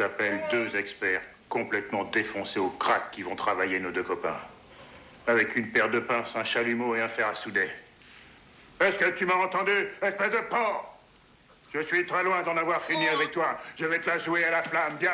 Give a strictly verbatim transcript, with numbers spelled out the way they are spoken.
j'appelle deux experts complètement défoncés au crack qui vont travailler nos deux copains. Avec une paire de pinces, un chalumeau et un fer à souder. Est-ce que tu m'as entendu, espèce de porc? Je suis très loin d'en avoir fini avec toi. Je vais te la jouer à la flamme, bien.